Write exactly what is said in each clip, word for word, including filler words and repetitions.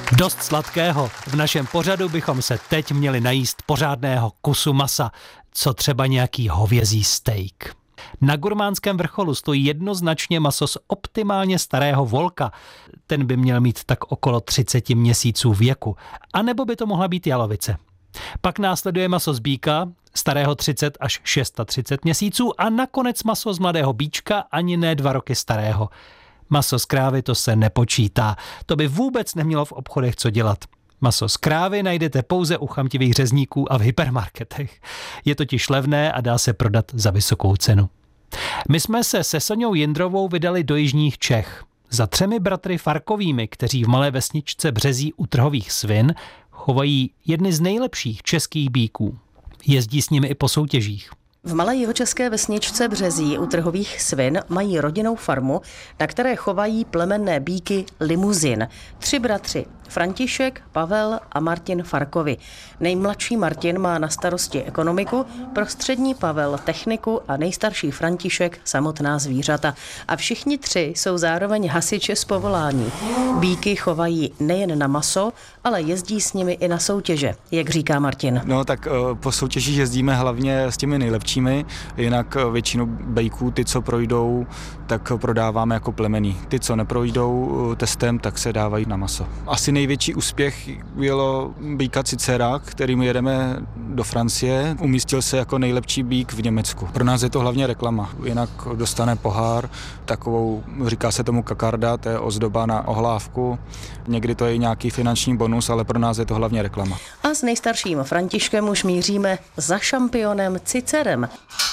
Dost sladkého. V našem pořadu bychom se teď měli najíst pořádného kusu masa, co třeba nějaký hovězí steak. Na Gurmánském vrcholu stojí jednoznačně maso z optimálně starého volka. Ten by měl mít tak okolo třicet měsíců věku. A nebo by to mohla být jalovice. Pak následuje maso z býka, starého třicet až třicet šest měsíců a nakonec maso z mladého býčka, ani ne dva roky starého. Maso z krávy to se nepočítá. To by vůbec nemělo v obchodech co dělat. Maso z krávy najdete pouze u chamtivých řezníků a v hypermarketech. Je totiž levné a dá se prodat za vysokou cenu. My jsme se se Soňou Jindrovou vydali do jižních Čech. Za třemi bratry Farkovými, kteří v malé vesničce Březí u Trhových Svin chovají jedny z nejlepších českých býků. Jezdí s nimi i po soutěžích. V malé jihočeské vesničce Březí u Trhových Svin mají rodinnou farmu, na které chovají plemenné býky Limuzin. Tři bratři, František, Pavel a Martin Farkovi. Nejmladší Martin má na starosti ekonomiku, prostřední Pavel techniku a nejstarší František samotná zvířata. A všichni tři jsou zároveň hasiči z povolání. Býky chovají nejen na maso, ale jezdí s nimi i na soutěže, jak říká Martin. No tak po soutěži jezdíme hlavně s těmi nejlepšími, jinak většinu bejků, ty, co projdou, tak prodáváme jako plemenný. Ty, co neprojdou testem, tak se dávají na maso. Asi největší úspěch bylo býka Cicera, kterým jedeme do Francie. Umístil se jako nejlepší býk v Německu. Pro nás je to hlavně reklama. Jinak dostane pohár, takovou, říká se tomu kakarda, to je ozdoba na ohlávku. Někdy to je nějaký finanční bonus, ale pro nás je to hlavně reklama. A s nejstarším Františkem už míříme za šampionem Cicerem.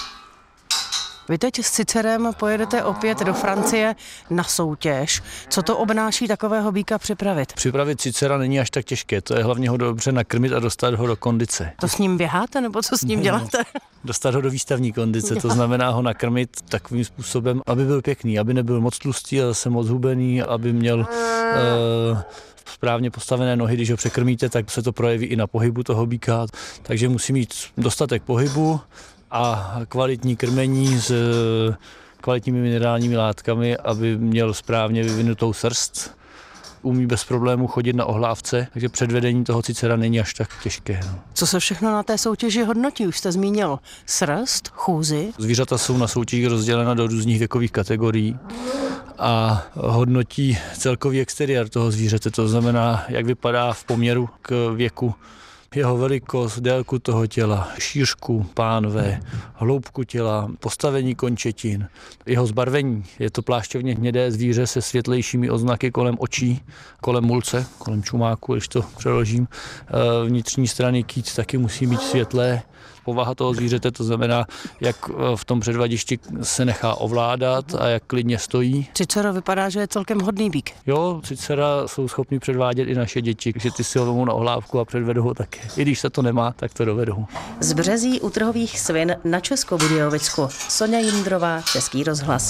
Vy teď s Cicerem pojedete opět do Francie na soutěž. Co to obnáší takového býka připravit? Připravit Cicera není až tak těžké, to je hlavně ho dobře nakrmit a dostat ho do kondice. To s ním běháte, nebo co s ním děláte? Dostat ho do výstavní kondice, to znamená ho nakrmit takovým způsobem, aby byl pěkný, aby nebyl moc tlustý a zase moc hubený, aby měl uh, správně postavené nohy, když ho překrmíte, tak se to projeví i na pohybu toho býka, takže musí mít dostatek pohybu a kvalitní krmení s kvalitními minerálními látkami, aby měl správně vyvinutou srst. Umí bez problémů chodit na ohlávce, takže předvedení toho Cicera není až tak těžké. No. Co se všechno na té soutěži hodnotí? Už jste zmínil srst, chůzi. Zvířata jsou na soutěži rozdělena do různých věkových kategorií a hodnotí celkový exteriér toho zvířete, to znamená, jak vypadá v poměru k věku. Jeho velikost, délku toho těla, šířku pánve, hloubku těla, postavení končetin, jeho zbarvení. Je to plášťovně hnědé zvíře se světlejšími oznaky kolem očí, kolem mulce, kolem čumáku, když to přeložím. Vnitřní strany kýt taky musí být světlé. Povaha toho zvířete, to znamená, jak v tom předvadišti se nechá ovládat a jak klidně stojí. Cicero vypadá, že je celkem hodný býk. Jo, Cicera jsou schopni předvádět i naše děti, že ty si ho vemou na ohlávku a předvedou ho také. I když se to nemá, tak to dovedou. Z Březí u Trhových Svin na Českobudějovicku. Soňa Jindrová, Český rozhlas.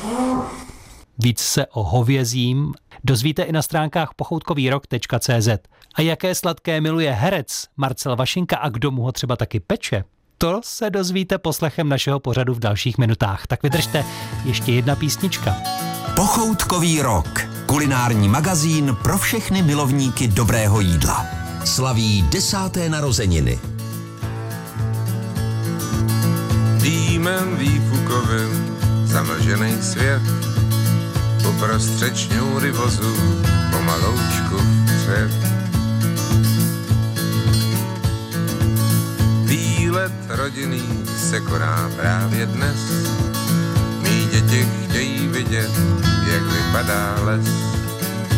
Víc se o hovězím dozvíte i na stránkách pochoutkovýrok tečka cé zet. A jaké sladké miluje herec Marcel Vašinka a kdo mu ho třeba taky peče, to se dozvíte poslechem našeho pořadu v dalších minutách. Tak vydržte, ještě jedna písnička. Pochoutkový rok. Kulinární magazín pro všechny milovníky dobrého jídla. Slaví desáté narozeniny. Dýmem výfukovým zamlžený svět uprostřed šňůry vozu pomaloučku vpřed. Výlet rodinný se koná právě dnes. Mí děti chtějí vidět, jak vypadá les.